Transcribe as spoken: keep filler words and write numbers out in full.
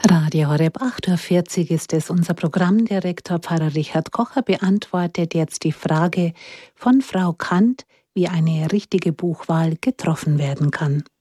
Radio Horeb acht Uhr vierzig ist es. Unser Programmdirektor Pfarrer Richard Kocher beantwortet jetzt die Frage von Frau Kant, wie eine richtige Buchwahl getroffen werden kann.